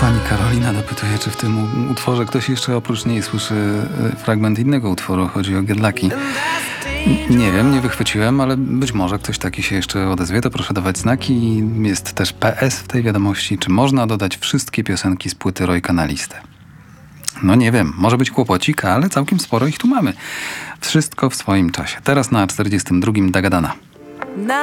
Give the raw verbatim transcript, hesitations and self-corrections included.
Pani Karolina dopytuje, czy w tym utworze ktoś jeszcze oprócz niej słyszy fragment innego utworu. Chodzi o Giedlaki. Nie wiem, nie wychwyciłem, ale być może ktoś taki się jeszcze odezwie, to proszę dawać znaki. Jest też P S w tej wiadomości, czy można dodać wszystkie piosenki z płyty Rojka na listę. No nie wiem, może być kłopocik, ale całkiem sporo ich tu mamy. Wszystko w swoim czasie. Teraz na czterdziestym drugim Dagadana.